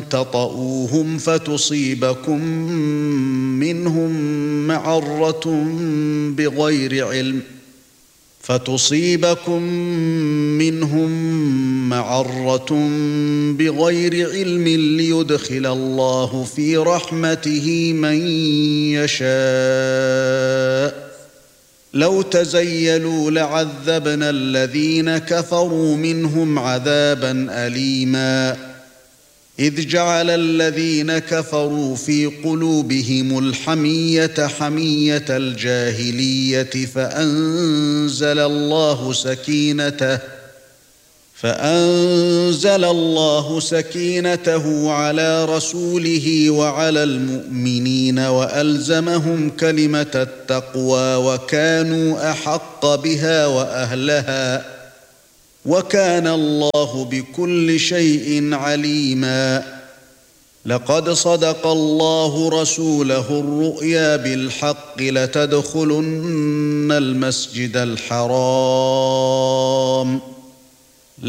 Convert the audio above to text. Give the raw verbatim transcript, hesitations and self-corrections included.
تطؤوهم فتصيبكم منهم معرة بغير علم فتصيبكم منهم معرة بغير علم ليدخل الله في رحمته من يشاء لو تزيلوا لعذبنا الذين كفروا منهم عذابا أليما إذ جعل الذين كفروا في قلوبهم الحمية حمية الجاهلية فأنزل الله سكينته فأنزل الله سكينته على رسوله وعلى المؤمنين وألزمهم كلمة التقوى وكانوا أحق بها وأهلها وكان الله بكل شيء عليما لقد صدق الله رسوله الرؤيا بالحق لتدخلن المسجد الحرام